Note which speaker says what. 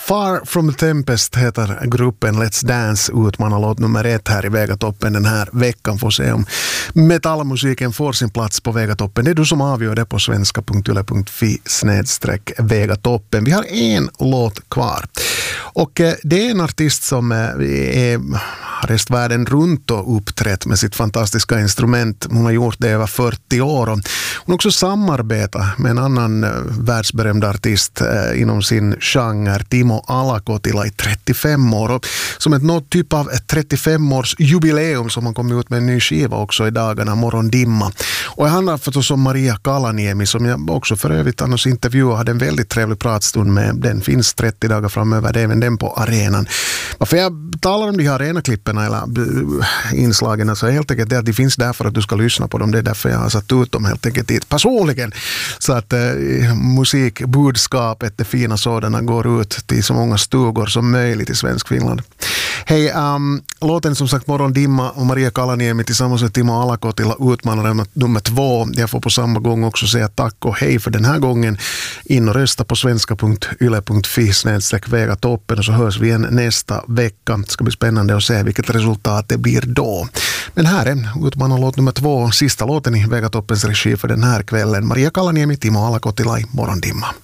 Speaker 1: Far from Tempest heter gruppen Let's Dance, utmanarlåt nummer 1 här i Vegatoppen den här veckan. Får se om metallmusiken får sin plats på Vegatoppen. Det är du som avgör det på svenska.yle.fi/Vegatoppen. Vi har en låt kvar. Och det är en artist som har rest världen runt och uppträtt med sitt fantastiska instrument. Hon har gjort det över 40 år. Och hon har också samarbetat med en annan världsberömd artist inom sin genre, Timo Alakotila, i 35 år. Och som ett något typ av 35-års jubileum som han kom ut med en ny skiva också i dagarna, Morgondimma. Och han har förstås som Maria Kalaniemi, som jag också för övrigt annars intervjuade, hade en väldigt trevlig pratstund med. Den finns 30 dagar framöver, det är även den på arenan. Varför jag talar om de här arenaklipperna eller inslagen så är helt enkelt det att de finns där för att du ska lyssna på dem. Det är därför jag har satt ut dem helt enkelt dit personligen. Så att musikbudskapet, det fina sådana, går ut till så många stugor som möjligt i svensk Finland. Hej, låten som sagt Morgondimma och Maria Kalaniemi tillsammans med Timo Alakotila, utmanare nummer 2. Jag får på samma gång också säga tack och hej för den här gången. In och rösta på svenska.yle.fi/Vegatoppen och så hörs vi igen nästa vecka. Det ska bli spännande att se vilket resultat det blir då. Men här är utmanarlåt nummer 2, sista låten i Vegatoppens regi för den här kvällen. Maria Kalaniemi, Timo Alakotila, Morgondimma.